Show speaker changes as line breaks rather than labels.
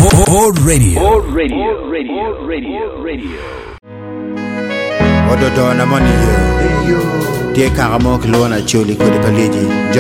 Old radio.
Odo na money yo. Tie karamo kilona choli ko de paliji.